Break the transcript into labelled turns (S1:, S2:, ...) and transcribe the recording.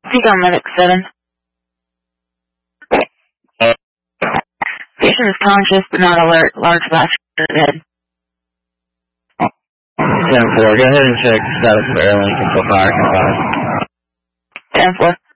S1: I think I'm medic 7. Patient is conscious but not alert. Large fracture to the head.
S2: 10-4, go ahead and check status of air link until fire can pass.
S1: 10-4.